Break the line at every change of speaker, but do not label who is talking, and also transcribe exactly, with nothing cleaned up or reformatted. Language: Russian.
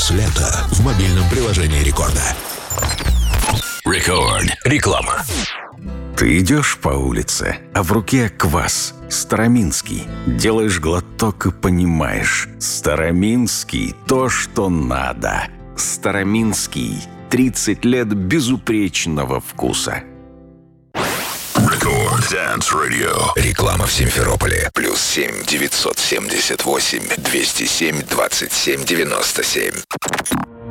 Дэнс лето в мобильном приложении Рекорда.
Рекорд. Реклама.
Ты идешь по улице, а в руке квас. Староминский. Делаешь глоток и понимаешь. Староминский – то, что надо. Староминский. тридцать лет безупречного вкуса.
Рекорд Dance Radio.
Реклама в Симферополе. Плюс семь девятьсот семьдесят восемь двести семь двадцать семь девяносто семь.